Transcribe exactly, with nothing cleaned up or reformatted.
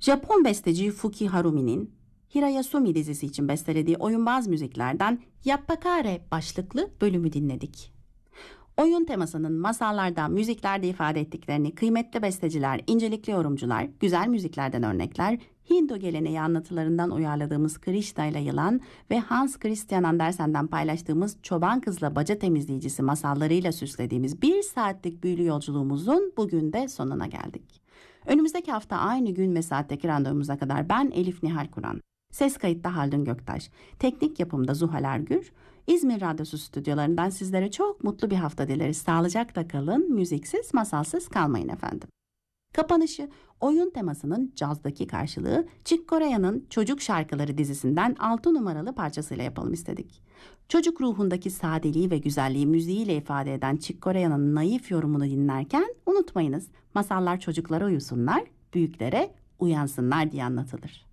Japon besteci Fuki Harumi'nin Hirayasumi dizisi için bestelediği oyunbaz müziklerden Yappakare başlıklı bölümü dinledik. Oyun temasının masallarda, müziklerde ifade ettiklerini kıymetli besteciler, incelikli yorumcular, güzel müziklerden örnekler, Hindu geleneği anlatılarından uyarladığımız Krishna ile Yılan ve Hans Christian Andersen'den paylaştığımız Çoban Kızla Baca Temizleyicisi masallarıyla süslediğimiz bir saatlik büyülü yolculuğumuzun bugün de sonuna geldik. Önümüzdeki hafta aynı gün ve saatteki randevumuza kadar ben Elif Nihal Kur'an, ses kayıtta Haldun Göktaş, teknik yapımda Zuhal Ergür, İzmir Radyosu stüdyolarından sizlere çok mutlu bir hafta dileriz. Sağlıcakla kalın, müziksiz, masalsız kalmayın efendim. Kapanışı oyun temasının cazdaki karşılığı Chick Corea'nın Çocuk Şarkıları dizisinden altı numaralı parçasıyla yapalım istedik. Çocuk ruhundaki sadeliği ve güzelliği müziğiyle ifade eden Chick Corea'nın naif yorumunu dinlerken unutmayınız, masallar çocuklara uyusunlar, büyüklere uyansınlar diye anlatılır.